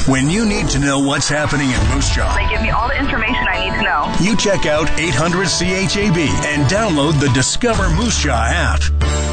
When you need to know what's happening in Moose Jaw, They give me all the information I need to know. you check out 800 CHAB and download the Discover Moose Jaw app.